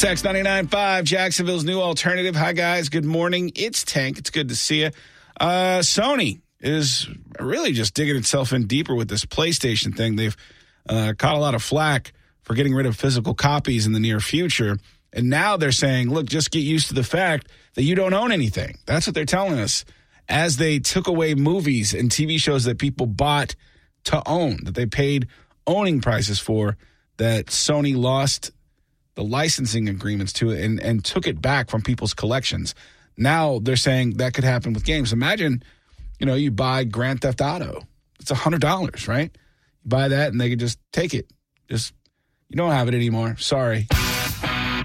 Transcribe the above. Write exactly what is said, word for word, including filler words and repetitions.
Text ninety-nine point five, Jacksonville's new alternative. Hi, guys. Good morning. It's Tank. It's good to see you. Uh, Sony is really just digging itself in deeper with this PlayStation thing. They've uh, caught a lot of flack for getting rid of physical copies in the near future. And now they're saying, look, just get used to the fact that you don't own anything. That's what they're telling us. As they took away movies and T V shows that people bought to own, that they paid owning prices for, that Sony lost the licensing agreements to it and, and took it back from people's collections. Now they're saying that could happen with games. Imagine, you know, you buy Grand Theft Auto. It's one hundred dollars, right? You buy that and they could just take it. Just, you don't have it anymore. Sorry.